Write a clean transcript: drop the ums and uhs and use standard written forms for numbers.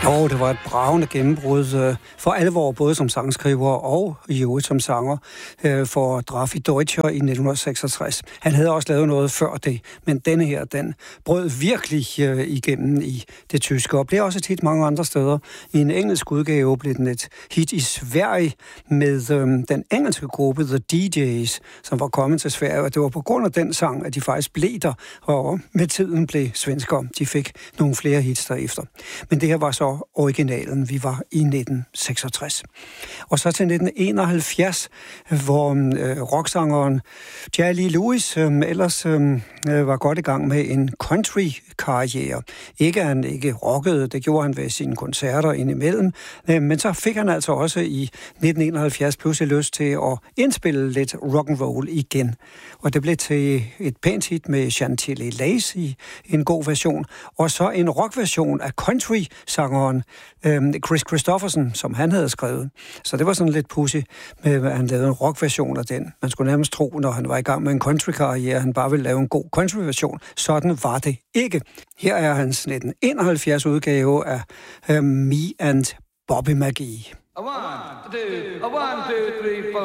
Jo, det var et bragende gennembrud for alvor, både som sangskriver og i øvrigt som sanger for Drafi Deutscher i 1966. Han havde også lavet noget før det, men denne her, den brød virkelig igennem i det tyske, og blev også et hit mange andre steder. I en engelsk udgave blev den et hit i Sverige med den engelske gruppe The DJs, som var kommet til Sverige, og det var på grund af den sang, at de faktisk blev der, og med tiden blev svensker. De fik nogle flere hits derefter. Men det her var så originalen. Vi var i 1966. Og så til 1971, hvor rocksangeren Jerry Lee Lewis ellers var godt i gang med en country-karriere. Ikke at han ikke rockede, det gjorde han ved sine koncerter indimellem, men så fik han altså også i 1971 pludselig lyst til at indspille lidt rock'n'roll igen. Og det blev til et pænt hit med Chantilly Lace i en god version, og så en rockversion af country-sangeren Chris Christopherson, som han havde skrevet. Så det var sådan lidt pudsy, med at han lavede en rockversion af den. Man skulle nærmest tro, når han var i gang med en country-karriere, han bare ville lave en god country-version. Sådan var det ikke. Her er hans 1971 udgave af Me and Bobby McGee. 1, 2, 3, 4